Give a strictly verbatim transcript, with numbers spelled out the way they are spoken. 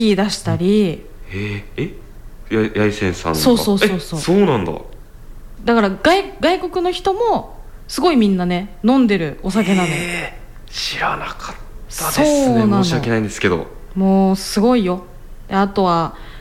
言い出したり。 えー、えや八重仙さんがそうそうそうそう。 えそうなんだ。 だから 外, 外国の人もすごいみんなね飲んでるお酒なのよ。 えー、知らなかったですそうなね。 の。 申し訳ないんですけど。 もうすごいよ。であとは